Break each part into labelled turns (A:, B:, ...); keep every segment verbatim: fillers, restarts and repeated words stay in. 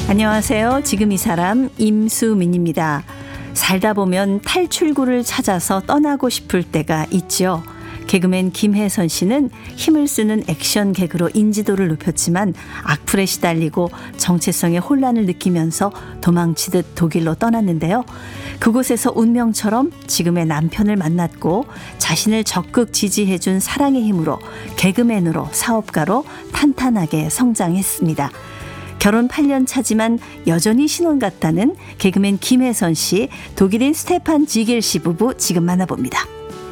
A: 안녕하세요. 지금 이 사람 임수민입니다. 살다 보면 탈출구를 찾아서 떠나고 싶을 때가 있죠. 개그맨 김혜선 씨는 힘을 쓰는 액션 개그로 인지도를 높였지만 악플에 시달리고 정체성의 혼란을 느끼면서 도망치듯 독일로 떠났는데요. 그곳에서 운명처럼 지금의 남편을 만났고 자신을 적극 지지해준 사랑의 힘으로 개그맨으로 사업가로 탄탄하게 성장했습니다. 결혼 팔 년 차지만 여전히 신혼 같다는 개그맨 김혜선 씨, 독일인 스테판 지겔 씨 부부 지금 만나봅니다.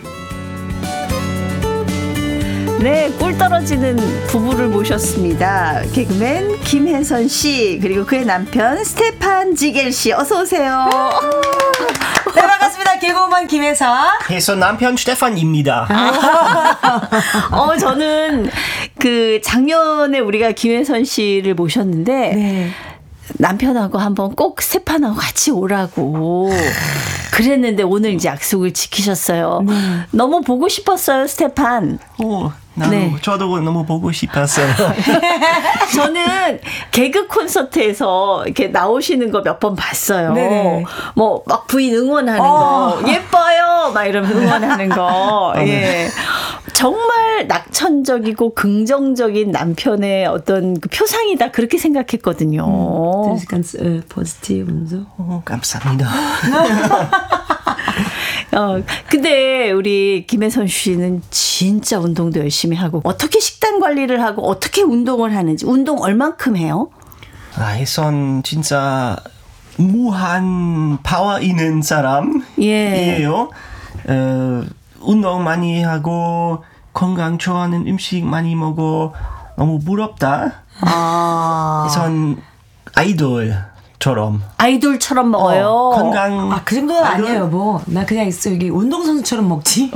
A: 네, 꿀 떨어지는 부부를 모셨습니다. 개그맨 김혜선 씨 그리고 그의 남편 스테판 지겔 씨, 어서 오세요.
B: 네, 반갑습니다. 개그우먼 김혜선.
C: 혜선 남편 스테판입니다.
A: 어, 저는 그 작년에 우리가 김혜선 씨를 모셨는데 네. 남편하고 한번 꼭 스테판하고 같이 오라고 그랬는데 오늘 이제 약속을 지키셨어요. 네. 너무 보고 싶었어요, 스테판.
C: 오, 나도, 네. 저도 너무 보고 싶었어요.
A: 저는 개그 콘서트에서 이렇게 나오시는 거 몇 번 봤어요. 네네. 뭐 막 부인 응원하는 어. 거 예뻐요 막 이러면 응원하는 거. 예. 정말 낙천적이고 긍정적인 남편의 어떤 그 표상이다 그렇게 생각했거든요.
B: 음, das ist ganz äh, positiv und so.
C: 어, 감사합니다.
A: 어, 근데 우리 김혜선 씨는 진짜 운동도 열심히 하고 어떻게 식단 관리를 하고 어떻게 운동을 하는지, 운동 얼만큼 해요?
C: 아, 혜선 진짜 무한 파워 있는 사람이에요. 예. 어, 운동 많이 하고 건강 좋아하는 음식 많이 먹어. 너무 부럽다.
A: 아.
C: 혜선 아이돌처럼.
A: 아이돌처럼 먹어요.
C: 어, 건강.
B: 아, 그 정도는 아이돌? 아니에요. 뭐 나 그냥 있어 여기 운동선수처럼 먹지.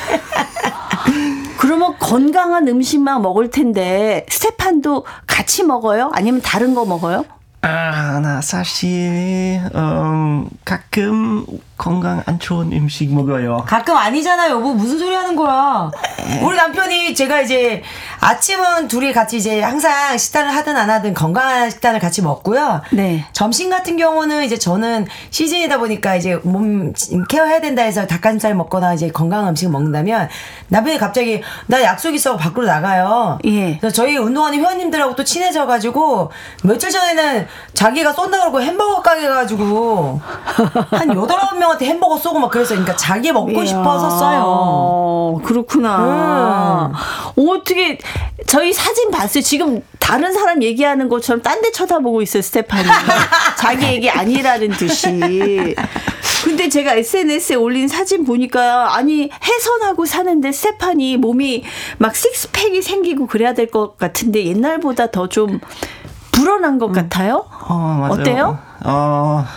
A: 그러면 건강한 음식만 먹을 텐데 스테판도 같이 먹어요? 아니면 다른 거 먹어요?
C: 아, 나 사실 음, 가끔 건강 안 좋은 음식 먹어요.
B: 가끔 아니잖아요. 뭐 무슨 소리 하는 거야. 우리 남편이 제가 이제 아침은 둘이 같이 이제 항상 식단을 하든 안 하든 건강한 식단을 같이 먹고요.
A: 네.
B: 점심 같은 경우는 이제 저는 시즌이다 보니까 이제 몸 케어해야 된다 해서 닭가슴살 먹거나 이제 건강한 음식을 먹는다면 남편이 갑자기 나 약속 있어 밖으로 나가요.
A: 예.
B: 그래서 저희 운동하는 회원님들하고 또 친해져가지고 며칠 전에는 자기가 쏜다 그러고 햄버거 가게 가지고 한 여덟 아홉 명한테 햄버거 쏘고 막 그래서 그러니까 자기 먹고 이야. 싶어서 써요.
A: 그렇구나. 음. 어떻게 저희 사진 봤어요. 지금 다른 사람 얘기하는 것처럼 딴 데 쳐다보고 있어요, 스테판이. 자기 얘기 아니라는 듯이. 근데 제가 에스엔에스에 올린 사진 보니까 아니 혜선하고 사는데 스테판이 몸이 막 식스팩이 생기고 그래야 될 것 같은데 옛날보다 더 좀 불어난 것 음. 같아요?
C: 어, 맞아요.
A: 어때요?
C: 어,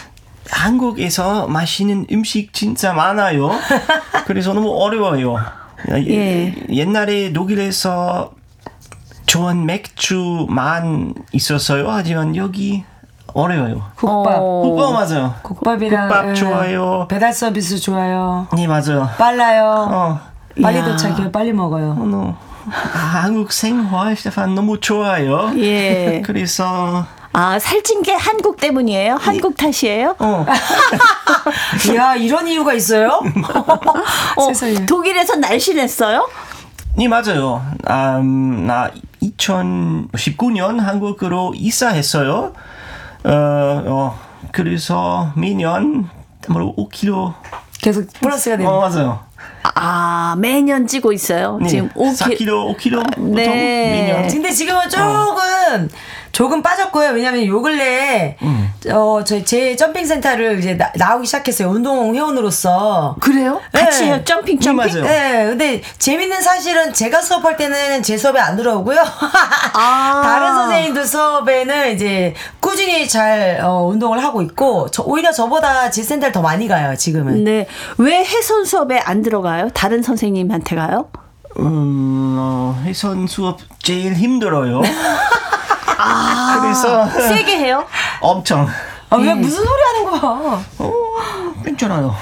C: 한국에서 맛있는 음식 진짜 많아요. 그래서 너무 어려워요. 예. 옛날에 독일에서 좋은 맥주만 있었어요. 하지만 여기 어려워요.
B: 국밥.
A: 어.
C: 국밥 맞아요.
B: 국밥이랑
C: 국밥 좋아요.
B: 배달 서비스 좋아요.
C: 네, 맞아요.
B: 빨라요.
C: 어.
B: 빨리
A: 야.
B: 도착해요. 빨리 먹어요.
C: 어, no. 아, 한국 생활 스테판 너무 좋아요.
A: 예.
C: 그래서
A: 아, 살찐 게 한국 때문이에요? 한국 탓이에요?
C: 어.
B: 야, 이런 이유가 있어요?
A: 어,
B: 세상에.
A: 독일에서 날씬했어요?
C: 네, 맞아요. 음, 나 이천십구 년 한국으로 이사했어요. 어, 어, 그래서 매년 오 킬로그램
B: 계속 플러스가 되는.
C: 어, 맞아요.
A: 아, 매년 찌고 있어요.
C: 네,
A: 지금 오 킬로그램.
C: 사 킬로그램, 오 킬로그램
A: 네.
C: 매년.
B: 근데 지금은 조금 조금 빠졌고요. 왜냐면 요 근래에
C: 음.
B: 어, 저희 제 점핑 센터를 이제 나, 나오기 시작했어요. 운동 회원으로서.
A: 그래요? 같이 해요?
B: 네.
A: 점핑
C: 네,
A: 점핑?
C: 맞아요.
B: 네, 근데 재밌는 사실은 제가 수업할 때는 제 수업에 안 들어오고요.
A: 아.
B: 다른 선생님들 수업에는 이제 꾸준히 잘 어, 운동을 하고 있고 저, 오히려 저보다 제 센터를 더 많이 가요. 지금은.
A: 네. 왜 혜선 수업에 안 들어가요? 다른 선생님한테 가요?
C: 음, 어, 혜선 수업 제일 힘들어요.
A: 아.
C: 그래서
A: 세게 해요?
C: 엄청.
B: 아, 왜 무슨 소리 하는 거야?
C: 어, 괜찮아요.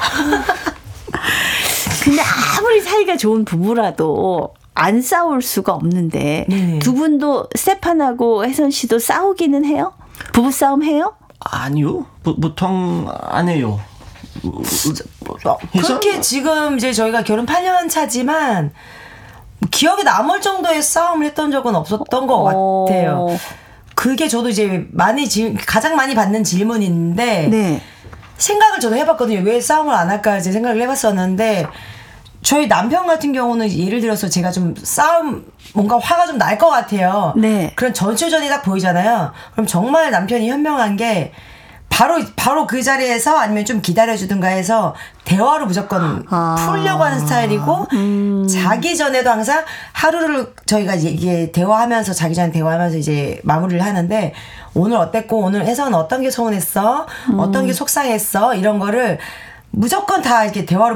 A: 근데 아무리 사이가 좋은 부부라도 안 싸울 수가 없는데
B: 네.
A: 두 분도 스테판하고 혜선 씨도 싸우기는 해요? 부부싸움 해요?
C: 아니요. 보, 보통 안 해요.
B: 그렇게 지금 이제 저희가 결혼 팔 년 차지만 기억에 남을 정도의 싸움을 했던 적은 없었던 것
A: 어.
B: 같아요. 그게 저도 이제 많이 질, 가장 많이 받는 질문인데
A: 네.
B: 생각을 저도 해봤거든요. 왜 싸움을 안 할까 이제 생각을 해봤었는데 저희 남편 같은 경우는 예를 들어서 제가 좀 싸움 뭔가 화가 좀 날 것 같아요.
A: 네.
B: 그런 전초전이 딱 보이잖아요. 그럼 정말 남편이 현명한 게 바로 바로 그 자리에서 아니면 좀 기다려주든가 해서 대화로 무조건
A: 아.
B: 풀려고 하는 스타일이고
A: 음.
B: 자기 전에도 항상 하루를 저희가 이제 이게 대화하면서 자기 전에 대화하면서 이제 마무리를 하는데 오늘 어땠고 오늘 혜선은 어떤 게 서운했어?
A: 음.
B: 어떤 게 속상했어? 이런 거를 무조건 다 이렇게 대화로